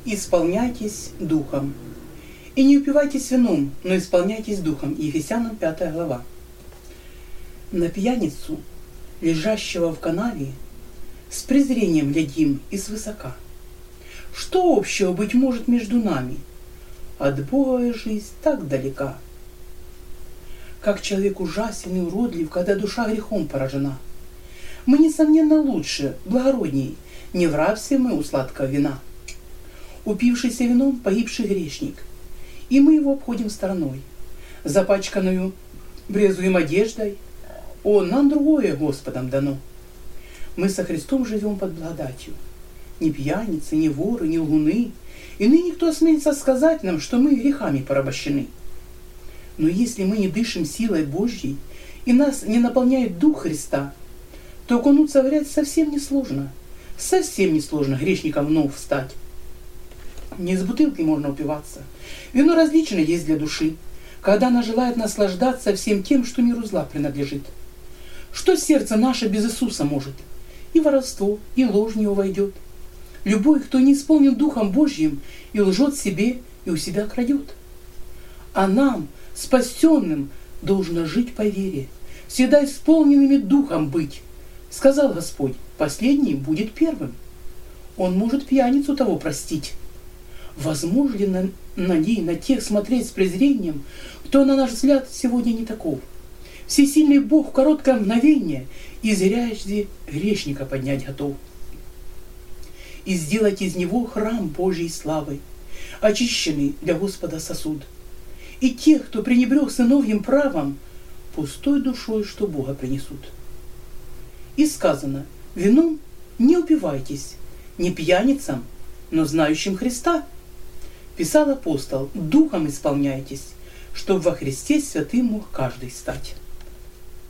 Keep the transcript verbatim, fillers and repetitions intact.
исполняйтесь духом. И не упивайтесь вином, но исполняйтесь духом. Ефесянам пятая глава. На пьяницу, лежащего в канаве, с презрением глядим и свысока. Что общего, быть может, между нами? От Бога жизнь так далека. Как человек ужасен и уродлив, когда душа грехом поражена. Мы, несомненно, лучше, благородней, не в рабстве мы у сладкого вина. Упившийся вином погибший грешник, и мы его обходим стороной. Запачканную брезуем одеждой, о, нам другое Господом дано. Мы со Христом живем под благодатью. Ни пьяницы, ни воры, ни лгуны, и ныне кто осмелится сказать нам, что мы грехами порабощены. Но если мы не дышим силой Божьей, и нас не наполняет Дух Христа, то окунуться в грязь совсем несложно. Совсем несложно грешникам вновь встать. Не из бутылки можно упиваться. Вино различное есть для души, когда она желает наслаждаться всем тем, что миру зла принадлежит. Что сердце наше без Иисуса может? И воровство, и ложь в него войдет. Любой, кто не исполнен Духом Божьим, и лжет себе, и у себя крадет. А нам, спасенным, должно жить по вере, всегда исполненными Духом быть. Сказал Господь, последний будет первым. Он может пьяницу того простить. Возможно ли на, на ней, на тех смотреть с презрением, кто, на наш взгляд, сегодня не таков? Всесильный Бог в короткое мгновение из грязи грешника поднять готов. И сделать из него храм Божьей славы, очищенный для Господа сосуд. И тех, кто пренебрег сыновьим правом, пустой душой, что Бога принесут. И сказано, вином не упивайтесь, не пьяницам, но знающим Христа. Писал апостол, духом исполняйтесь, чтобы во Христе святым мог каждый стать.